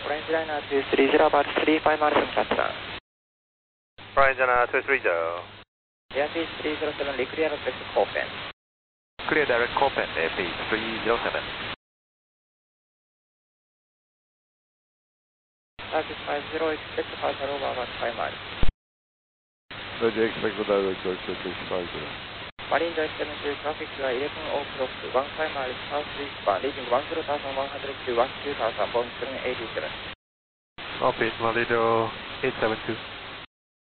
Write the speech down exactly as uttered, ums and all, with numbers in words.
Orange Liner two three zero about three five miles from touchdown. Orange Liner two three zero. Airspeed three zero seven, clear direct Copen. Clear direct Copen, airspeed three zero seven. Target five zero, expect departure over about five miles. Where do you expect the direct expectation five zero? Marine Drive seven two, traffic to eleven o'clock, one five miles southeastbound, leaving one zero thousand one hundred to one two thousand, Boeing seven eighty-seven. Northeast, Malido eight seven two.